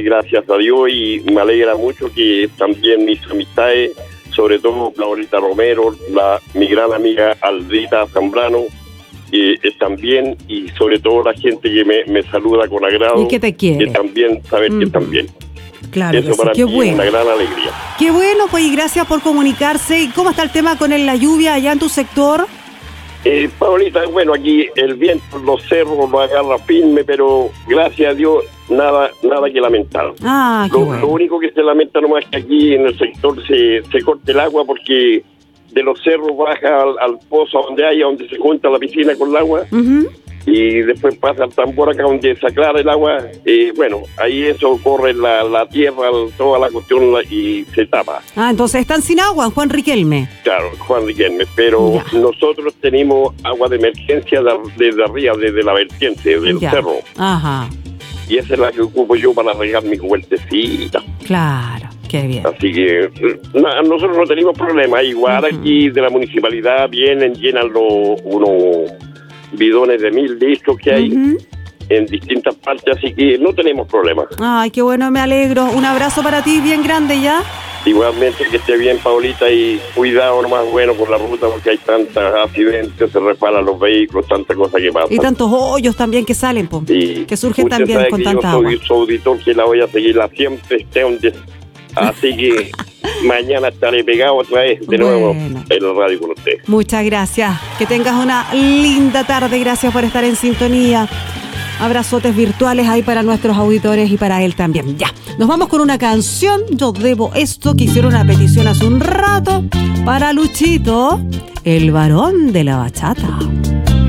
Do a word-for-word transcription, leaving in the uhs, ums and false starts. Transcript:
gracias a Dios, y me alegra mucho que también mis amistades, sobre todo Laurita Romero, la, mi gran amiga Aldrita Zambrano, eh, están bien, y sobre todo la gente que me, me saluda con agrado. Y que te quiere. Que también, saber mm. que están bien. Claro, eso para qué mí bueno. es una gran alegría. Qué bueno, pues, y gracias por comunicarse. ¿Y cómo está el tema con el, la lluvia allá en tu sector? Eh, Paulita, bueno, aquí el viento, los cerros lo agarra firme, pero gracias a Dios, nada nada que lamentar. Ah, qué lo, bueno. lo único que se lamenta nomás es que aquí en el sector se, se corte el agua, porque de los cerros baja al, al pozo donde hay, donde se junta la piscina con el agua, uh-huh. y después pasa al tambor acá donde se aclara el agua. Eh, bueno, ahí eso corre la, la tierra, toda la cuestión, la, y se tapa. Ah, entonces están sin agua, Juan Riquelme. Claro, Juan Riquelme, pero ya. Nosotros tenemos agua de emergencia desde arriba, desde la vertiente del ya. cerro. Ajá. Y esa es la que ocupo yo para regar mis huertecitas. Claro, qué bien. Así que na, nosotros no tenemos problema. Igual uh-huh. aquí de la municipalidad vienen, llenan los unos bidones de mil litros que hay uh-huh. en distintas partes, así que no tenemos problema. Ay, qué bueno, me alegro. Un abrazo para ti bien grande ya. Igualmente, que esté bien, Paulita, y cuidado nomás, bueno, por la ruta, porque hay tantos accidentes, se resbalan los vehículos, tantas cosas que pasan. Y tantos hoyos también que salen, po, y que surgen también con tanta agua. Yo soy su auditor, que la voy a seguir la siempre, esté donde. Así que mañana estaré pegado otra vez de bueno. nuevo en la radio con usted. Muchas gracias. Que tengas una linda tarde. Gracias por estar en sintonía. Abrazotes virtuales ahí para nuestros auditores y para él también. Ya, nos vamos con una canción. Yo debo esto, que hicieron una petición hace un rato para Luchito, el varón de la bachata.